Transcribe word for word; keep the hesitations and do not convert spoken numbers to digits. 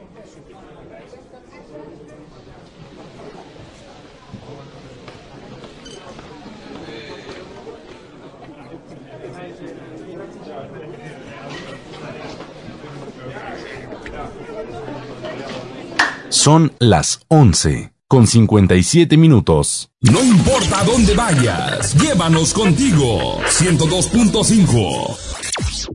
Son las once con cincuenta y siete minutos. No importa dónde vayas, llévanos contigo. ciento dos punto cinco.